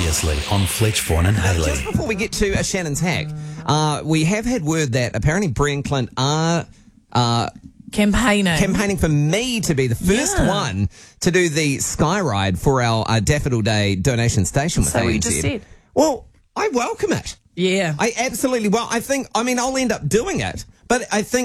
Previously on Fletch, Vaughan and Haley. Just before we get to Shannon's hack, we have had word that apparently Bree and Clint are campaigning for me to be the first one to do the Sky Ride for our Daffodil Day donation station with ANZ. So what you just said. Well, I welcome it. Yeah. I absolutely, I'll end up doing it, but I think